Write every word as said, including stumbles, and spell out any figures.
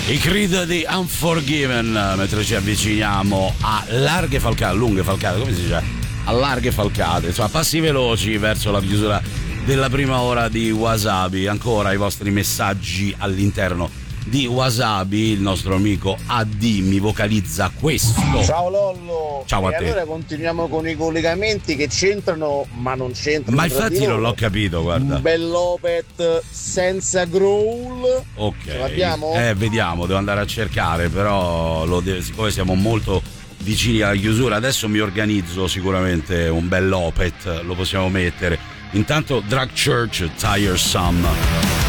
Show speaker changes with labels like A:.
A: I Creed di Unforgiven, mentre ci avviciniamo a larghe falcate, lunghe falcate, come si dice? A larghe falcate, insomma passi veloci verso la chiusura della prima ora di Wasabi. Ancora i vostri messaggi all'interno di Wasabi. Il nostro amico A D mi vocalizza questo.
B: Ciao Lollo.
A: Ciao a
B: e
A: te.
B: Allora continuiamo con i collegamenti che c'entrano ma non c'entrano.
A: Ma infatti non l'ho capito, guarda.
B: Un bell'Opet senza growl.
A: Ok.
B: Ce l'abbiamo?
A: Eh, vediamo, devo andare a cercare, però lo de- siccome siamo molto vicini alla chiusura, adesso mi organizzo sicuramente un bell'Opet, lo possiamo mettere. Intanto Drag Church, Tiresome.